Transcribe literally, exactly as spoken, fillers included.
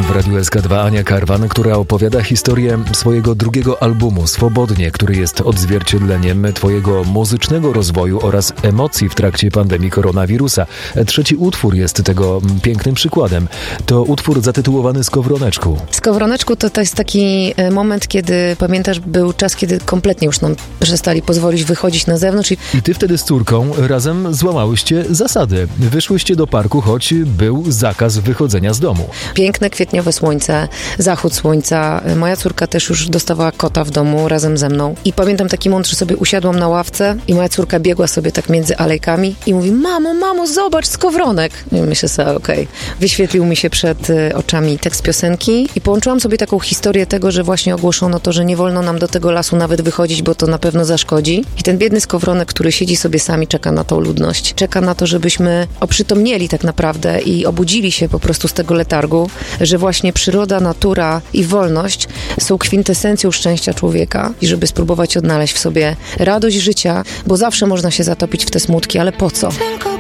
w Radiu S K dwa Ania Karwan, która opowiada historię swojego drugiego albumu Swobodnie, który jest odzwierciedleniem twojego muzycznego rozwoju oraz emocji w trakcie pandemii koronawirusa. Trzeci utwór jest tego pięknym przykładem. To utwór zatytułowany Skowroneczku. Skowroneczku to, to jest taki moment, kiedy, pamiętasz, był czas, kiedy kompletnie już nam przestali pozwolić wychodzić na zewnątrz. I, I ty wtedy z córką razem złamałyście zasady. Wyszłyście do parku, choć był zakaz wychodzenia z domu. Piękne, kwietniowe słońce, zachód słońca. Moja córka też już dostawała kota w domu razem ze mną. I pamiętam taki moment, że sobie usiadłam na ławce i moja córka biegła sobie tak między alejkami i mówi: mamo, mamo, zobacz, skowronek. I myślę sobie, okej. Okay. Wyświetlił mi się przed y, oczami tekst piosenki i połączyłam sobie taką historię tego, że właśnie ogłoszono to, że nie wolno nam do tego lasu nawet wychodzić, bo to na pewno zaszkodzi. I ten biedny skowronek, który siedzi sobie sami, czeka na tą ludność. Czeka na to, żebyśmy oprzytomnieli tak naprawdę i obudzili się po prostu z tego letargu, że właśnie przyroda, natura i wolność są kwintesencją szczęścia człowieka i żeby spróbować odnaleźć w sobie radość życia, bo zawsze można się zatopić w te smutki, ale po co?